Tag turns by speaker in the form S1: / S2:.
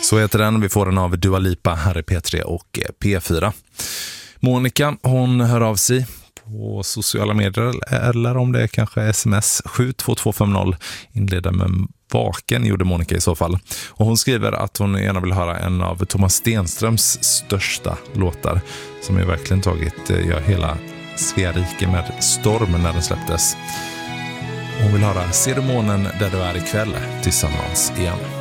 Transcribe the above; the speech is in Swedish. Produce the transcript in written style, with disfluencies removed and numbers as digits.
S1: Så heter den. Vi får den av Dua Lipa här i P3 och P4. Monica, hon hör av sig på sociala medier eller om det är kanske sms 72250 inleder med vaken, gjorde Monica i så fall. Och hon skriver att hon gärna vill höra en av Thomas Stenströms största låtar som ju verkligen tagit hela Sverige med storm när den släpptes. Hon vill höra Ser du månen där du är ikväll tillsammans igen.